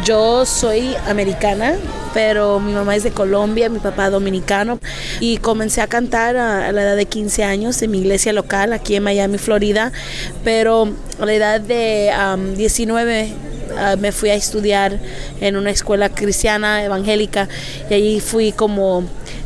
Yo soy americana, pero mi mamá es de Colombia, mi papá dominicano, y comencé a cantar a la edad de 15 años en mi iglesia local aquí en Miami, Florida, pero a la edad de 19 me fui a estudiar en una escuela cristiana evangélica y allí fui como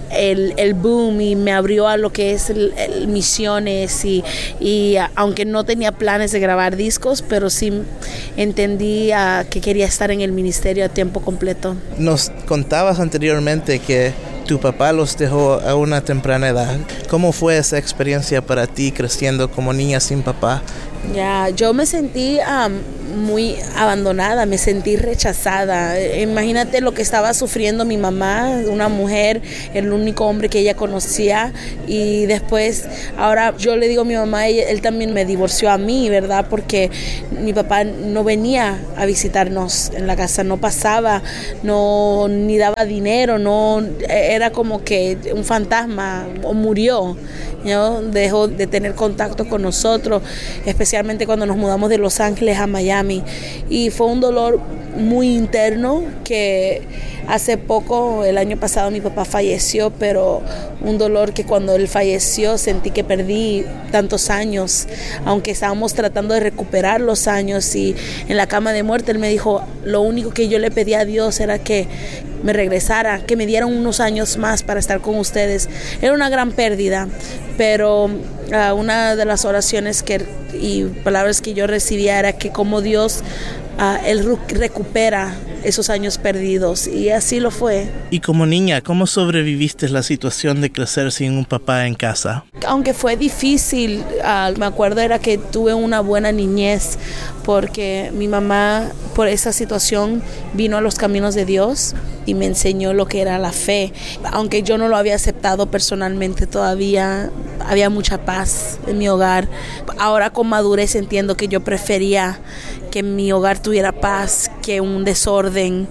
el boom y me abrió a lo que es el misiones y aunque no tenía planes de grabar discos, pero sí entendí que quería estar en el ministerio a tiempo completo. Nos contabas anteriormente que tu papá los dejó a una temprana edad. ¿Cómo fue esa experiencia para ti creciendo como niña sin papá? Yo me sentí muy abandonada, me sentí rechazada. Imagínate lo que estaba sufriendo mi mamá, una mujer, el único hombre que ella conocía, y después ahora yo le digo a mi mamá, él también me divorció a mí, ¿verdad? Porque mi papá no venía a visitarnos en la casa, no pasaba, no ni daba dinero, no era como que un fantasma o murió, ¿no? Dejó de tener contacto con nosotros, especialmente cuando nos mudamos de Los Ángeles a Miami, y fue un dolor muy interno que hace poco, el año pasado, mi papá falleció, pero un dolor que cuando él falleció sentí que perdí tantos años, aunque estábamos tratando de recuperar los años, y en la cama de muerte él me dijo, lo único que yo le pedí a Dios era que me regresara, que me dieran unos años más para estar con ustedes. Era una gran pérdida, pero una de las oraciones y palabras que yo recibía era que como Dios, Él recupera esos años perdidos, y así lo fue. Y como niña, ¿cómo sobreviviste la situación de crecer sin un papá en casa? Aunque fue difícil, me acuerdo era que tuve una buena niñez, porque mi mamá por esa situación vino a los caminos de Dios y me enseñó lo que era la fe. Aunque yo no lo había aceptado personalmente todavía, había mucha paz en mi hogar. Ahora con madurez entiendo que yo prefería que mi hogar tuviera paz que un desorden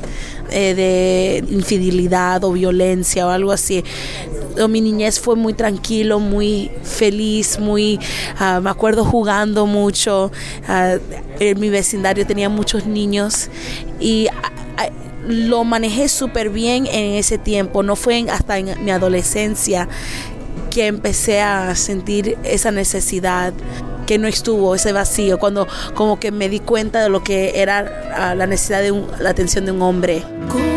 de infidelidad o violencia o algo así. Mi niñez fue muy tranquilo, muy feliz, me acuerdo jugando mucho. En mi vecindario tenía muchos niños y lo manejé súper bien en ese tiempo. No fue hasta en mi adolescencia que empecé a sentir esa necesidad, que no estuvo ese vacío, cuando como que me di cuenta de lo que era la necesidad de la atención de un hombre.